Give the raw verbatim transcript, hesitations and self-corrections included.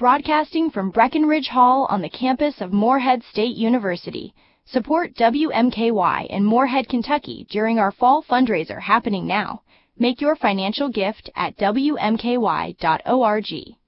broadcasting from Breckenridge Hall on the campus of Morehead State University. Support W M K Y in Morehead, Kentucky during our fall fundraiser happening now. Make your financial gift at W M K Y dot org.